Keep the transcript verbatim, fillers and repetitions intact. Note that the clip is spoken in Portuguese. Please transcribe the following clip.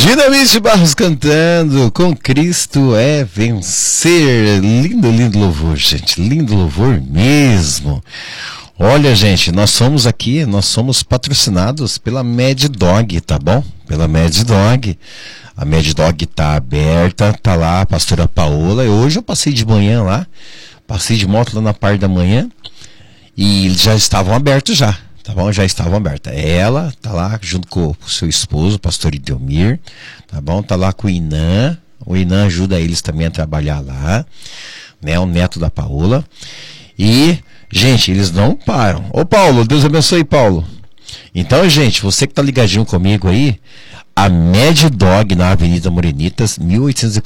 Dinamite Barros cantando Com Cristo é Vencer. Lindo, lindo louvor, gente. Lindo louvor mesmo. Olha, gente, nós somos aqui, nós somos patrocinados pela Mad Dog, tá bom? Pela Mad Dog. A Mad Dog tá aberta, tá lá a pastora Paola. E hoje eu passei de manhã lá, passei de moto lá na parte da manhã e eles já estavam abertos já. Tá bom? Já estavam abertas. Ela tá lá junto com o seu esposo, o pastor Idelmir, tá bom? Tá lá com o Inan. O Inan ajuda eles também a trabalhar lá, né? O neto da Paola. E, gente, eles não param. Ô Paulo, Deus abençoe, Paulo. Então, gente, você que tá ligadinho comigo aí, a Mad Dog na Avenida Morenitas, mil oitocentos e